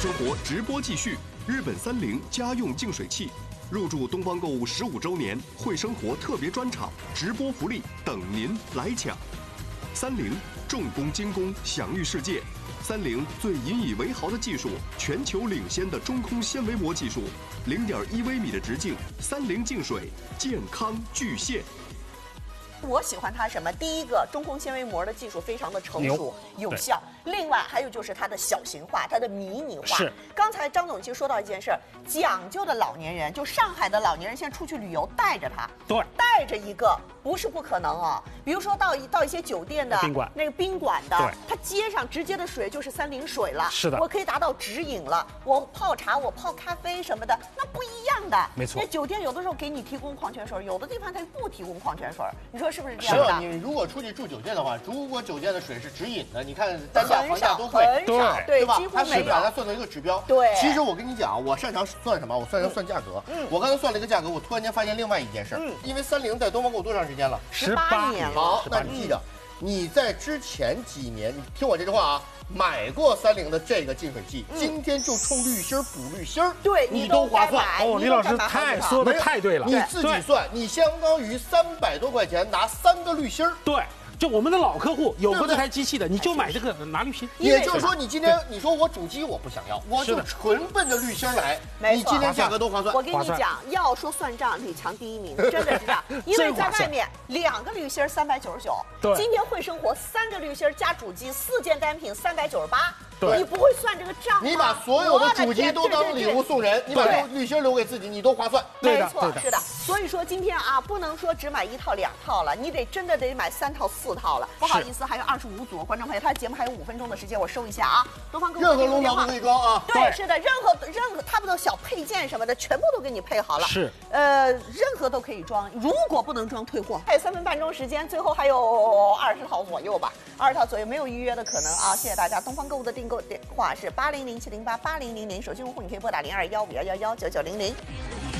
生活直播继续，日本三菱家用净水器入驻东方购物15周年惠生活特别专场，直播福利等您来抢。三菱重工精工，享誉世界。三菱最引以为豪的技术，全球领先的中空纤维膜技术，0.1微米的直径，三菱净水健康巨献。 我喜欢它什么？第一个，中空纤维膜的技术非常的成熟有效。另外还有就是它的小型化，它的迷你化。 是。 刚才张总其实说到一件事儿，讲究的老年人，就上海的老年人，现在出去旅游带着它， 对， 带着一个不是不可能啊。比如说到一些酒店的宾馆， 那个宾馆的， 对， 它接上直接的水就是三菱水了。 是的， 我可以达到直饮了。我泡茶，我泡咖啡什么的，那不一样的。 没错。 因为酒店有的时候给你提供矿泉水，有的地方它不提供矿泉水，你说是不是这样的？ 你如果出去住酒店的话，如果酒店的水是直饮的，你看单价、房价都贵， 对吧？ 几乎没有。 它是把它算作一个指标。 对， 其实我跟你讲，我擅长算什么？我擅长算价格。我刚才算了一个价格，我突然间发现另外一件事。因为三菱在东方购物多长时间了 ？18年了。 好，那你记着，你在之前几年，你听我这句话啊。买过三菱的这个净水器，今天就冲滤芯补滤芯， 对你都划算哦。李老师说的太对了， 你自己算，你相当于300多块钱拿3个滤芯。 对。就我们的老客户有过这台机器的，你就买这个拿滤芯。 也就是说，你今天你说我主机我不想要，我就纯奔着滤芯来，你今天价格都划算。 我跟你讲，要说算账，李强第一名，真的是这样。因为在外面2个滤芯399，今天惠生活3个滤芯加主机4件单品398。你不会算这个账吗？ 你把所有的主机都当礼物送人，你把滤芯留给自己，你都划算。 没错，是的。所以说今天啊，不能说只买1套2套了，你真的得买3套4套了。不好意思，还有25组观众朋友，他节目还有5分钟的时间，我收一下啊。东方购物任何龙头都可以装啊。 对，是的，任何他们的小配件什么的，全部都给你配好了。 是， 任何都可以装，如果不能装退货。还有3分半钟时间，最后还有20套左右吧，20套左右，没有预约的可能啊。谢谢大家。东方购物的订购电话是8007088000，手机用户你可以拨打0215111990。